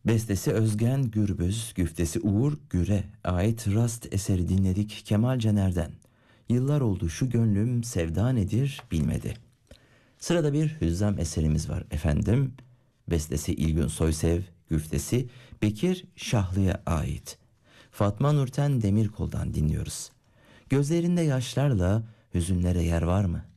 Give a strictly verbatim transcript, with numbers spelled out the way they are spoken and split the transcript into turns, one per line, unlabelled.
Bestesi Özgen Gürbüz, güftesi Uğur Gür'e ait Rast eseri dinledik Kemal Caner'den. Yıllar oldu şu gönlüm sevda nedir bilmedi. Sırada bir hüzzam eserimiz var efendim. Bestesi İlgün Soysev, güftesi Bekir Şahlı'ya ait. Fatma Nurten Demirkol'dan dinliyoruz. Gözlerinde yaşlarla hüzünlere yer var mı?